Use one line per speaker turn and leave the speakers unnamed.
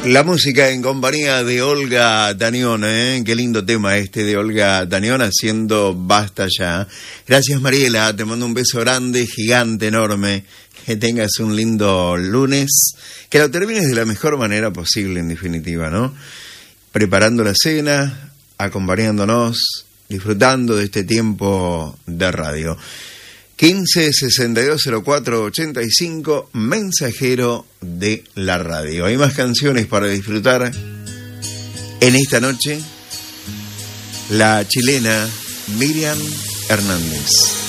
La música en compañía de Olga Tañón, qué lindo tema este de Olga Tañón haciendo Basta Ya. Gracias, Mariela, te mando un beso grande, gigante, enorme. Que tengas un lindo lunes, que lo termines de la mejor manera posible, en definitiva, ¿no? Preparando la cena, acompañándonos, disfrutando de este tiempo de radio. 15-6204-85, mensajero de la radio. Hay más canciones para disfrutar en esta noche. La chilena Miriam Hernández.